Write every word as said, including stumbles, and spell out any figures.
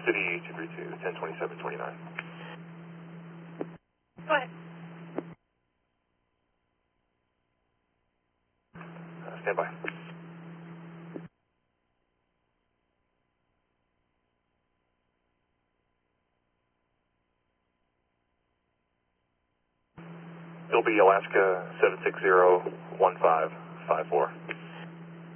City two three two, ten twenty-seven twenty-nine. Go ahead. Uh, stand by. It'll be Alaska seven six zero one five five four.